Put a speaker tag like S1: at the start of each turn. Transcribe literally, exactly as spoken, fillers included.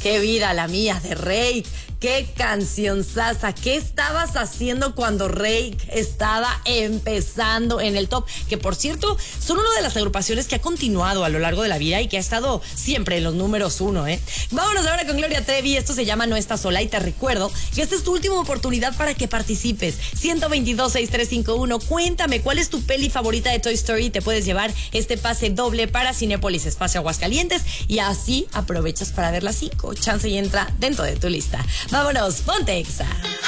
S1: Qué vida la mía de Rake. Qué canción sasa. ¿Qué estabas haciendo cuando Rake estaba empezando en el top? Que por cierto, son una de las agrupaciones que ha continuado a lo largo de la vida y que ha estado siempre en los números uno, ¿eh? Vámonos ahora con Gloria Trevi. Esto se llama No Estás Sola y te recuerdo que esta es tu última oportunidad para que participes. ciento veintidós, sesenta y tres cincuenta y uno. Cuéntame cuál es tu peli favorita de Toy Story. Te puedes llevar este pase doble para Cinépolis Espacio Aguascalientes y así aprovechas para ver las cinco. Chance y entra dentro de tu lista. Vámonos, ponte Exa.